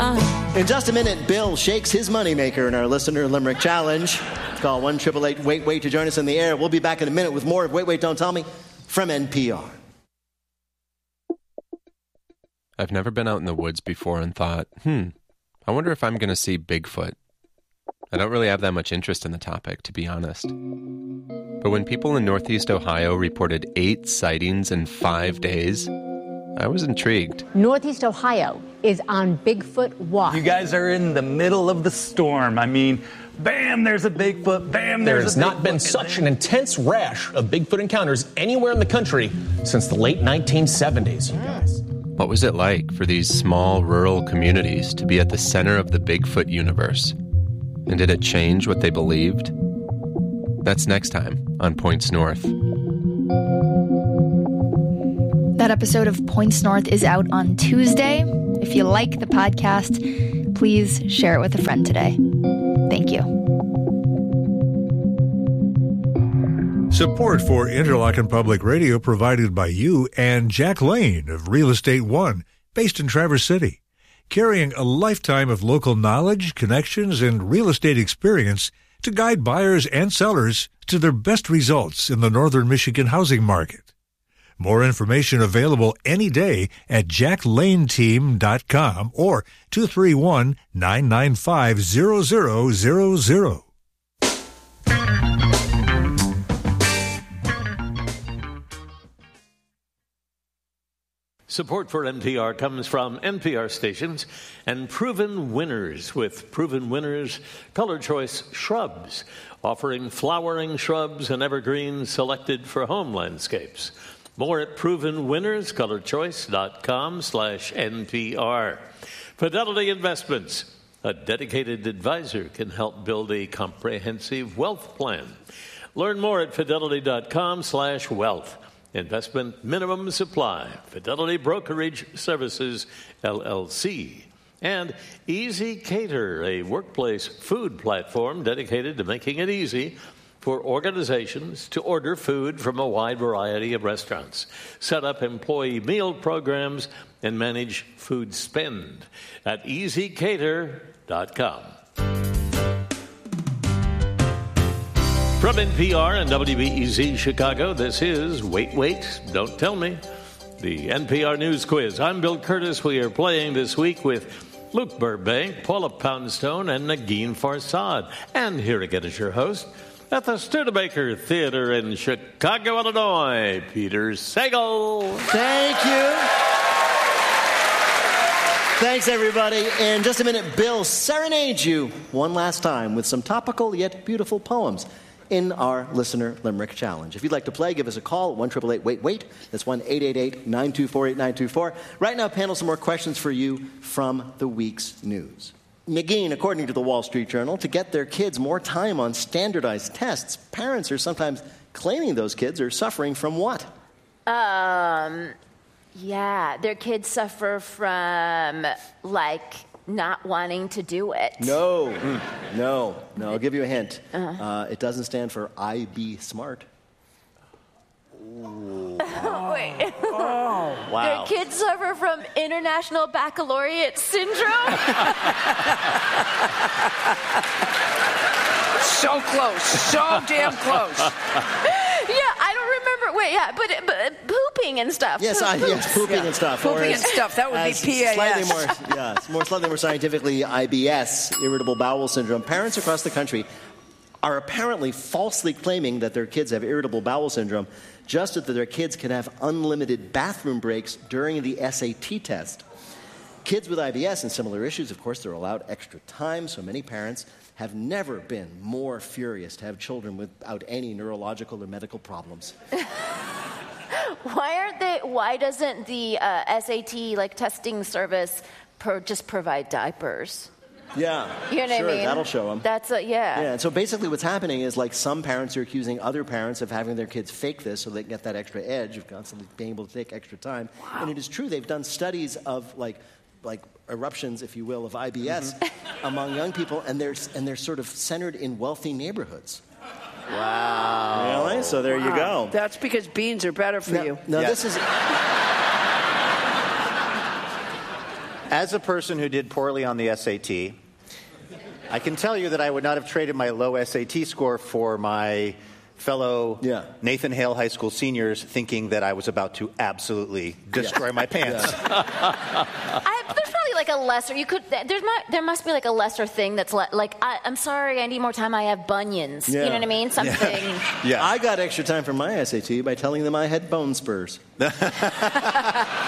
In just a minute, Bill shakes his moneymaker in our Listener Limerick Challenge. Call 1-888-WAIT-WAIT to join us in the air. We'll be back in a minute with more of Wait, Wait, Don't Tell Me from NPR. I've never been out in the woods before and thought, I wonder if I'm going to see Bigfoot. I don't really have that much interest in the topic, to be honest. But when people in Northeast Ohio reported 8 sightings in 5 days, I was intrigued. Northeast Ohio is on Bigfoot watch. You guys are in the middle of the storm. I mean, bam, there's a Bigfoot, bam, There there's has a Bigfoot. not been such an intense rash of Bigfoot encounters anywhere in the country since the late 1970s, you guys. What was it like for these small rural communities to be at the center of the Bigfoot universe? And did it change what they believed? That's next time on Points North. That episode of Points North is out on Tuesday. If you like the podcast, please share it with a friend today. Thank you. Support for Interlochen Public Radio provided by you and Jack Lane of Real Estate One, based in Traverse City. Carrying a lifetime of local knowledge, connections, and real estate experience to guide buyers and sellers to their best results in the northern Michigan housing market. More information available any day at jacklaneteam.com or 231-995-0000. Support for NPR comes from NPR stations and Proven Winners with Proven Winners Color Choice Shrubs, offering flowering shrubs and evergreens selected for home landscapes. More at provenwinnerscolorchoice.com/NPR. Fidelity Investments, a dedicated advisor, can help build a comprehensive wealth plan. Learn more at fidelity.com/wealth. Investment minimum supply. Fidelity Brokerage Services, LLC. And Easy Cater, a workplace food platform dedicated to making it easy for organizations to order food from a wide variety of restaurants, set up employee meal programs, and manage food spend at easycater.com. From NPR and WBEZ Chicago, this is Wait, Wait, Don't Tell Me, the NPR News Quiz. I'm Bill Curtis. We are playing this week with Luke Burbank, Paula Poundstone, and Negin Farsad. And here again is your host at the Studebaker Theater in Chicago, Illinois, Peter Sagal. Thank you. Thanks, everybody. In just a minute, Bill serenades you one last time with some topical yet beautiful poems in our Listener Limerick Challenge. If you'd like to play, give us a call at 1-888-WAIT-WAIT. That's 1-888-924-8924. Right now, panel, some more questions for you from the week's news. Negin, according to the Wall Street Journal, to get their kids more time on standardized tests, parents are sometimes claiming those kids are suffering from what? Yeah, their kids suffer from, not wanting to do it. No. I'll give you a hint. It doesn't stand for IB Smart. Wait. Oh, wow. Their kids suffer from International Baccalaureate Syndrome? So close. So damn close. Yeah, I don't remember. Wait, yeah, but pooping and stuff. Yes, pooping and stuff. Pooping and stuff. That would be PAS. Slightly more scientifically, IBS, irritable bowel syndrome. Parents across the country are apparently falsely claiming that their kids have irritable bowel syndrome just so that their kids can have unlimited bathroom breaks during the SAT test. Kids with IBS and similar issues, of course, they're allowed extra time, so many parents have never been more furious to have children without any neurological or medical problems. Why doesn't the SAT testing service just provide diapers? Yeah, you know what I mean? That'll show them. Yeah. And so basically what's happening is some parents are accusing other parents of having their kids fake this so they can get that extra edge of constantly being able to take extra time. Wow. And it is true, they've done studies of like eruptions, if you will, of IBS among young people, and they're sort of centered in wealthy neighborhoods. Wow. Really? So there you go. That's because beans are better for you. No, yes. This is... As a person who did poorly on the SAT, I can tell you that I would not have traded my low SAT score for my fellow Nathan Hale High School seniors thinking that I was about to absolutely destroy my pants. There's probably like a lesser. There must be like a lesser thing that's I'm sorry, I need more time. I have bunions. Yeah. You know what I mean? Something. Yeah. I got extra time for my SAT by telling them I had bone spurs.